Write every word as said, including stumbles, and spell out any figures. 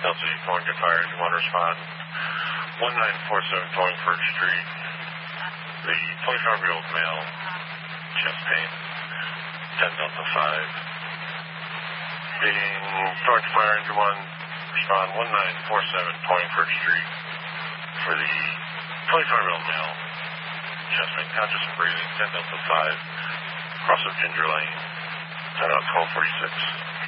Delta eight, going to fire engine one, respond. one nine four seven, going First Street. The twenty-five-year-old male, chest pain, ten Delta five. Being going to fire engine one, respond one nine four seven, going First Street. For the twenty-five-year-old male, chest pain, conscious and breathing, ten Delta five. Cross of Ginger Lane, ten out twelve forty-six.